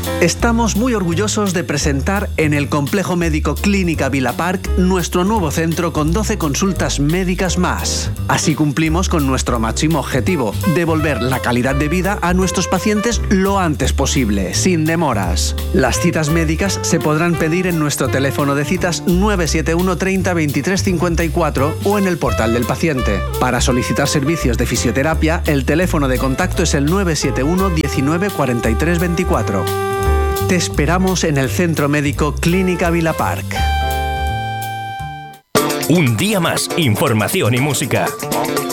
Estamos muy orgullosos de presentar en el Complejo Médico Clínica Vila Park nuestro nuevo centro con 12 consultas médicas más. Así cumplimos con nuestro máximo objetivo, devolver la calidad de vida a nuestros pacientes lo antes posible, sin demoras. Las citas médicas se podrán pedir en nuestro teléfono de citas 971 30 23 54 o en el portal del paciente. Para solicitar servicios de fisioterapia, el teléfono de contacto es el 971 19 43 24. Te esperamos en el Centro Médico Clínica Vila Park. Un día más, información y música.